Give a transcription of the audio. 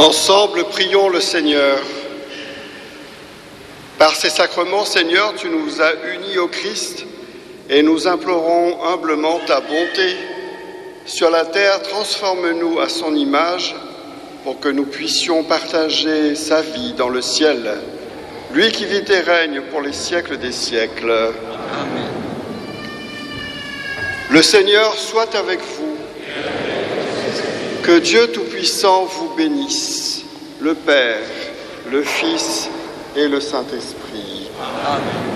Ensemble, prions le Seigneur. Par ces sacrements, Seigneur, tu nous as unis au Christ et nous implorons humblement ta bonté. Sur la terre, transforme-nous à son image pour que nous puissions partager sa vie dans le ciel. Lui qui vit et règne pour les siècles des siècles. Amen. Le Seigneur soit avec vous. Que Dieu Tout-Puissant vous bénisse, le Père, le Fils et le Saint-Esprit. Amen.